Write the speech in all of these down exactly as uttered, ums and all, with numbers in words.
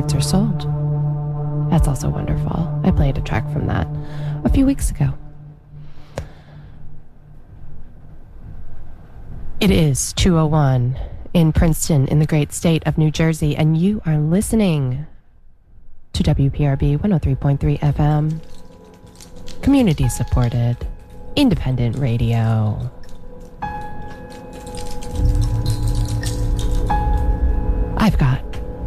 records are sold. That's also wonderful. I played a track from that a few weeks ago. It is two oh one in Princeton in the great state of New Jersey, and you are listening to W P R B one oh three point three F M, community supported, independent radio. I've got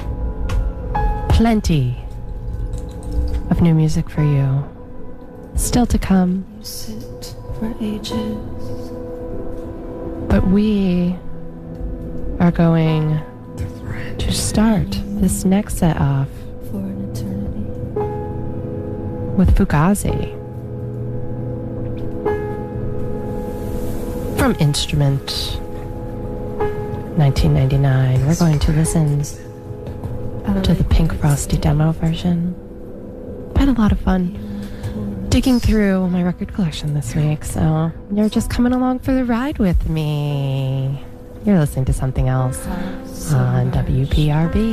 plenty of new music for you still to come. You sit for ages. But we are going to start this next set off for an eternity with Fugazi from Instrument nineteen ninety-nine. We're going to listen to the Pink Frosty demo version. I had a lot of fun digging through my record collection this week, so you're just coming along for the ride with me. You're listening to something else on W P R B.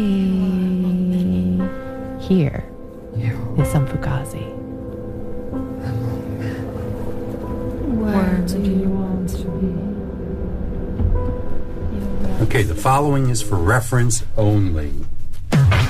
Here is some Fugazi. Where do you want to be? Okay, the following is for reference only.